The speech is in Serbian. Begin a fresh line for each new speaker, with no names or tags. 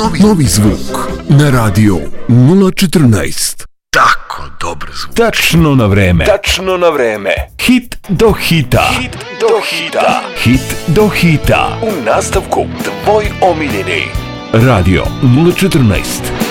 Novi zvuk na radio 014.
Tako dobar zvuk.
Tačno na vreme. Hit do hita. Hit do hita.
U nastavku tvoj omiljeni
Radio 014.